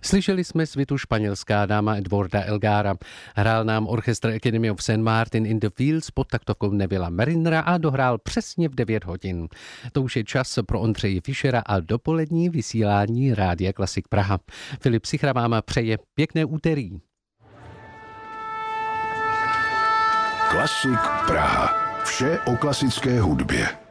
Slyšeli jsme svitu Španělská dáma Edwarda Elgara. Hrál nám orchestr Academy of St. Martin in the Fields pod taktovkou Nevilla Marinera a dohrál přesně v 9 hodin. To už je čas pro Ondřeje Fischera a dopolední vysílání Rádia Klasik Praha. Filip Sichra vám přeje pěkné úterý. Klasik Praha. Vše o klasické hudbě.